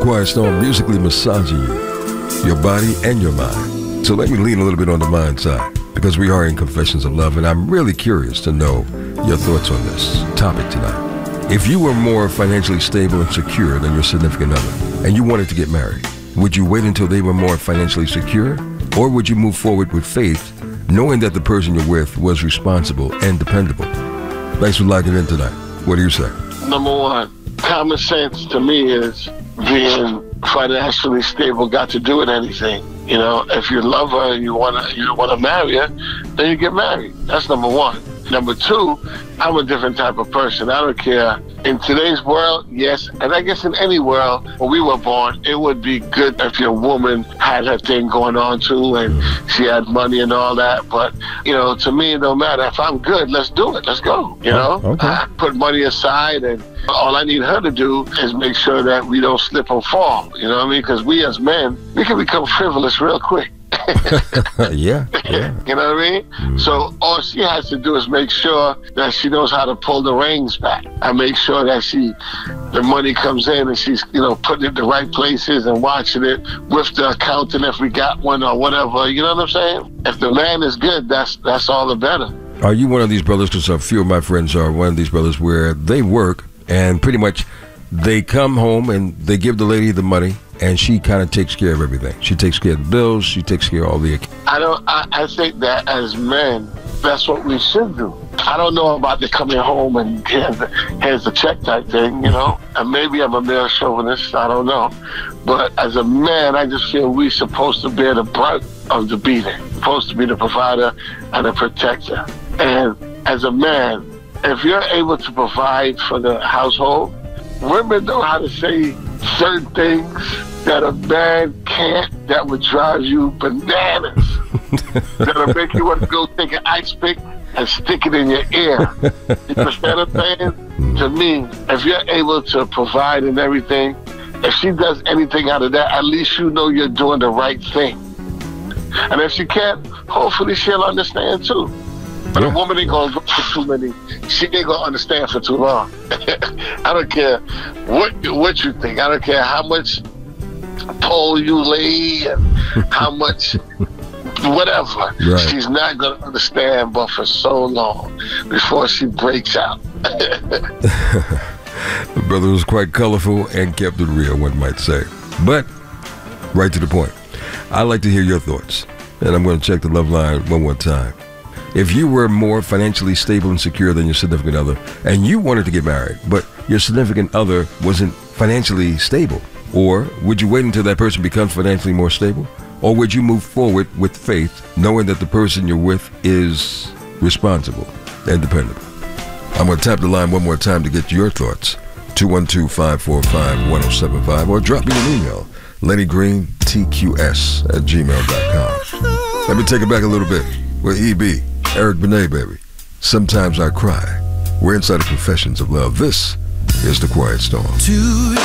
Quiet Storm, musically massaging you, your body and your mind. So let me lean a little bit on the mind side, because we are in Confessions of Love, and I'm really curious to know your thoughts on this topic tonight. If you were more financially stable and secure than your significant other, and you wanted to get married, would you wait until they were more financially secure, or would you move forward with faith, knowing that the person you're with was responsible and dependable? Thanks for locking in tonight. What do you say? Number one, common sense to me is being financially stable got to do with anything. You know, if you love her and you wanna marry her, then you get married. That's number one. Number two, I'm a different type of person. I don't care. In today's world, yes, and I guess in any world, when we were born, it would be good if your woman had her thing going on too, and she had money and all that. But, you know, to me, it don't matter. If I'm good, let's do it. Let's go, you know? Okay. I put money aside, and all I need her to do is make sure that we don't slip or fall, you know what I mean? Because we as men, we can become frivolous real quick. Yeah. You know what I mean? So all she has to do is make sure that she knows how to pull the reins back and make sure that the money comes in and she's, you know, putting it in the right places and watching it with the accountant if we got one or whatever. You know what I'm saying? If the man is good, that's all the better. Are you one of these brothers, because a few of my friends are one of these brothers, where they work and pretty much they come home and they give the lady the money and she kind of takes care of everything? She takes care of the bills, she takes care of all the... I think that as men, that's what we should do. I don't know about the coming home and here's the check type thing, you know? And maybe I'm a male chauvinist, I don't know. But as a man, I just feel we're supposed to bear the brunt of the beating. Supposed to be the provider and the protector. And as a man, if you're able to provide for the household, women know how to say certain things that a man can't, that would drive you bananas. That'll make you want to go take an ice pick and stick it in your ear. You understand what I'm saying? To me, if you're able to provide and everything, if she does anything out of that, at least you know you're doing the right thing. And if she can't, hopefully she'll understand too. But a woman ain't gonna go for too many. She ain't gonna understand for too long. I don't care what you think. I don't care how much pole you lay and how much whatever. Right. She's not gonna understand, but for so long before she breaks out. The brother was quite colorful and kept it real, one might say. But right to the point. I'd like to hear your thoughts, and I'm going to check the love line one more time. If you were more financially stable and secure than your significant other, and you wanted to get married, but your significant other wasn't financially stable, or would you wait until that person becomes financially more stable? Or would you move forward with faith, knowing that the person you're with is responsible and dependable? I'm going to tap the line one more time to get your thoughts. 212-545-1075, or drop me an email, LennyGreenTQS@gmail.com. Let me take it back a little bit. We're EB, Eric Benet, baby. Sometimes I cry. We're inside of Confessions of Love. This is The Quiet Storm.